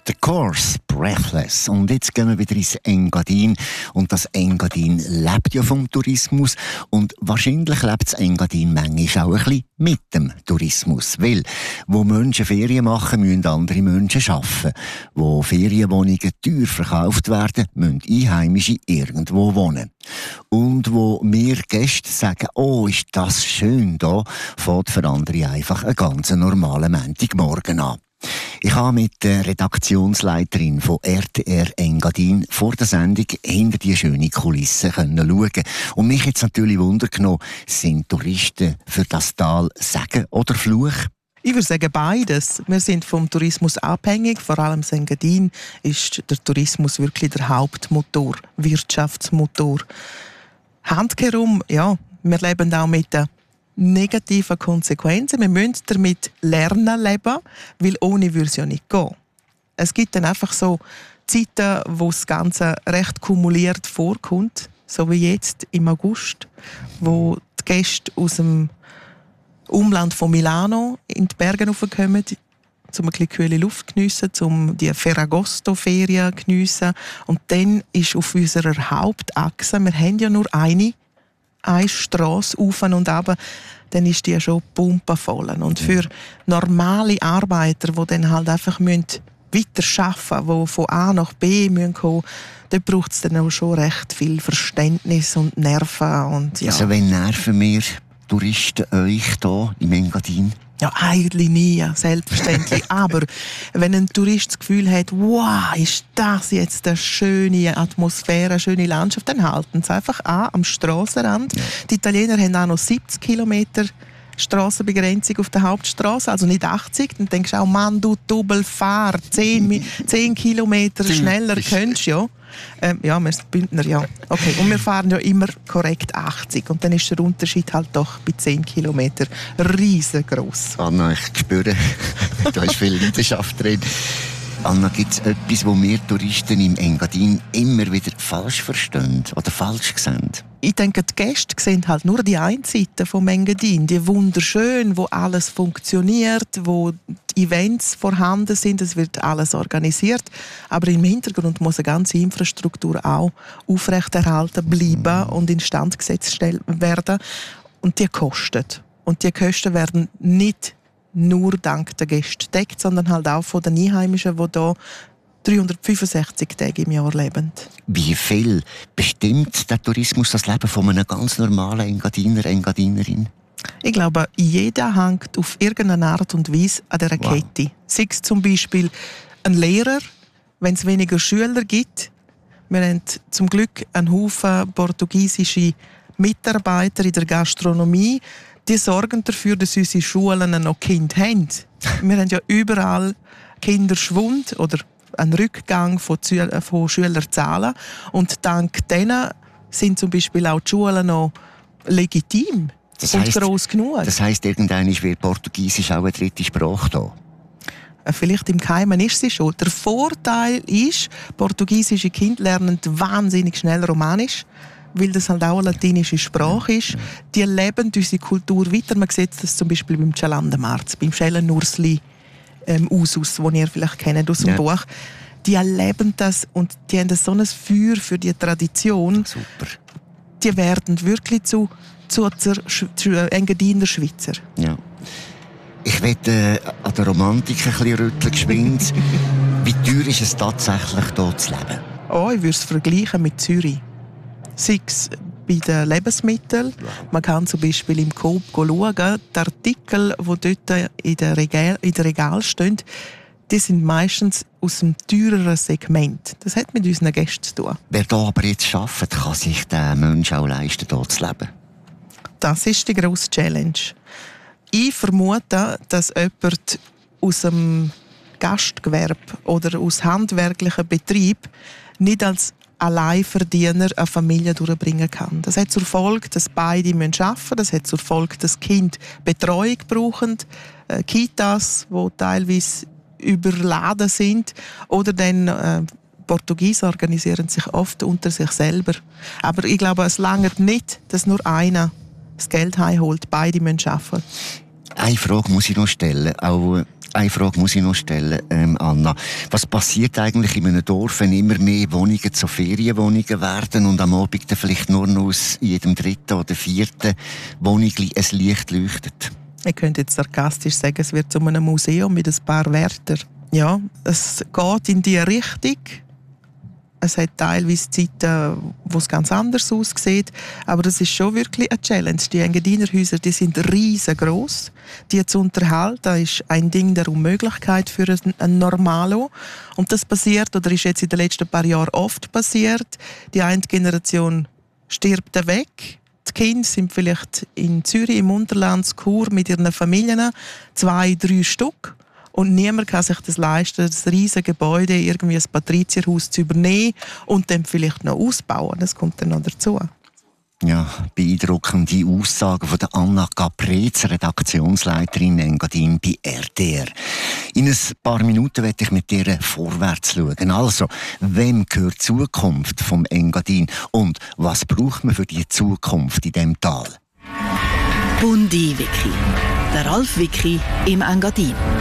The Course, Breathless. Und jetzt gehen wir wieder ins Engadin. Und das Engadin lebt ja vom Tourismus. Und wahrscheinlich lebt das Engadin manchmal auch ein bisschen mit dem Tourismus. Weil, wo Menschen Ferien machen, müssen andere Menschen arbeiten. Wo Ferienwohnungen teuer verkauft werden, müssen Einheimische irgendwo wohnen. Und wo wir Gäste sagen, oh, ist das schön da, fängt für andere einfach einen ganz normalen Montagmorgen an. Ich habe mit der Redaktionsleiterin von RTR Engadin vor der Sendung hinter die schöne Kulisse schauen. Und mich jetzt natürlich Wunder genommen, sind Touristen für das Tal Segen oder Fluch? Ich würde sagen beides. Wir sind vom Tourismus abhängig. Vor allem in Engadin ist der Tourismus wirklich der Hauptmotor, Wirtschaftsmotor. Handkehrum, ja, wir leben auch mit den negativen Konsequenzen. Wir müssen damit lernen leben, weil ohne würde es ja nicht gehen. Es gibt dann einfach so Zeiten, wo das Ganze recht kumuliert vorkommt, so wie jetzt im August, wo die Gäste aus dem Umland von Milano in die Berge raufkommen, um ein bisschen kühle Luft zu geniessen, um die Ferragosto-Ferien zu geniessen. Und dann ist auf unserer Hauptachse, wir haben ja nur eine Strasse auf und runter, dann ist die schon pumpenvoll. Und für normale Arbeiter, die dann halt einfach weiter arbeiten müssen, die von A nach B kommen müssen, da braucht es dann auch schon recht viel Verständnis und Nerven. Und, ja. Also wenn nerven wir Touristen euch hier im Engadin? Ja, eigentlich nie, selbstverständlich. Aber wenn ein Tourist das Gefühl hat, wow, ist das jetzt eine schöne Atmosphäre, eine schöne Landschaft, dann halten sie einfach an am Strassenrand. Ja. Die Italiener haben auch noch 70 Kilometer Strassenbegrenzung auf der Hauptstraße, also nicht 80. Dann denkst du auch, Mann, du Doppelfahr, 10 Kilometer schneller könntest du ja. Ja, wir sind Bündner, ja. Okay. Und wir fahren ja immer korrekt 80. Und dann ist der Unterschied halt doch bei 10 Kilometern riesengroß. Anna, ich spüre, da ist viel Leidenschaft drin. Anna, gibt es etwas, wo wir Touristen im Engadin immer wieder falsch verstehen oder falsch sehen? Ich denke, die Gäste sehen halt nur die eine Seite vom Engadin, die wunderschön, wo alles funktioniert, wo die Events vorhanden sind, es wird alles organisiert. Aber im Hintergrund muss eine ganze Infrastruktur auch aufrechterhalten bleiben und instand gesetzt werden. Und die kostet. Und die Kosten werden nicht nur dank der Gäste gedeckt, sondern halt auch von den Einheimischen, die hier 365 Tage im Jahr leben. Wie viel bestimmt der Tourismus das Leben von einem ganz normalen Engadiner, Engadinerin? Ich glaube, jeder hängt auf irgendeine Art und Weise an dieser Kette. Sei es zum Beispiel ein Lehrer, wenn es weniger Schüler gibt. Wir haben zum Glück einen Haufen portugiesische Mitarbeiter in der Gastronomie. Die sorgen dafür, dass unsere Schulen noch Kinder haben. Wir haben ja überall Kinderschwund oder einen Rückgang von Schülerzahlen. Und dank denen sind zum Beispiel auch die Schulen noch legitim und gross genug. Das heisst, irgendwann wird Portugiesisch auch eine dritte Sprache da? Vielleicht im Geheimen ist sie schon. Der Vorteil ist, portugiesische Kinder lernen wahnsinnig schnell Romanisch, weil das halt auch eine latinische Sprache ist. Die leben unsere Kultur weiter. Man sieht das zum Beispiel beim Cialandamarz, beim Schellenursli Usus, den ihr vielleicht kennt aus dem Buch. Die leben das und die haben so ein Feuer für die Tradition. Super. Die werden wirklich zu Engadiner Schweizer. Ja. Ich werde an der Romantik ein bisschen rütteln geschwind. Wie teuer ist es tatsächlich, hier zu leben? Oh, ich würde es vergleichen mit Zürich. Sei es bei den Lebensmitteln. Man kann zum Beispiel im Coop schauen, die Artikel, die dort in den Regalen stehen, die sind meistens aus dem teureren Segment. Das hat mit unseren Gästen zu tun. Wer hier aber jetzt arbeitet, kann sich der Mensch auch leisten, hier zu leben? Das ist die grosse Challenge. Ich vermute, dass jemand aus dem Gastgewerbe oder aus handwerklichen Betrieb nicht als Alleinverdiener eine Familie durchbringen kann. Das hat zur Folge, dass beide arbeiten müssen. Das hat zur Folge, dass Kinder Betreuung brauchen, Kitas, die teilweise überladen sind. Oder dann Portugiesen organisieren sich oft unter sich selber. Aber ich glaube, es reicht nicht, dass nur einer das Geld heimholt. Beide müssen arbeiten. Eine Frage muss ich noch stellen. Auch Eine Frage muss ich noch stellen, Anna. Was passiert eigentlich in einem Dorf, wenn immer mehr Wohnungen zu Ferienwohnungen werden und am Abend dann vielleicht nur noch aus jedem dritten oder vierten Wohnungli ein Licht leuchtet? Ich könnte jetzt sarkastisch sagen, es wird zu einem Museum mit ein paar Wärtern. Ja, es geht in diese Richtung. Es hat teilweise Zeiten, wo es ganz anders aussieht. Aber das ist schon wirklich eine Challenge. Die Engadiner-Häuser, die sind riesengroß. Die zu unterhalten, ist ein Ding der Unmöglichkeit für einen Normalo. Und das passiert, oder ist jetzt in den letzten paar Jahren oft passiert. Die eine Generation stirbt weg. Die Kinder sind vielleicht in Zürich, im Unterland, in Chur mit ihren Familien, 2, 3 Stück. Und niemand kann sich das leisten, das riesige Gebäude, irgendwie ein Patrizierhaus zu übernehmen und dann vielleicht noch ausbauen. Das kommt dann noch dazu. Ja, beeindruckende Aussagen von der Anna Caprez, Redaktionsleiterin Engadin bei RTR. In ein paar Minuten werde ich mit dir vorwärts schauen. Also, wem gehört die Zukunft vom Engadin und was braucht man für die Zukunft in diesem Tal? Bundi Wiki. Der Ralf Wiki im Engadin.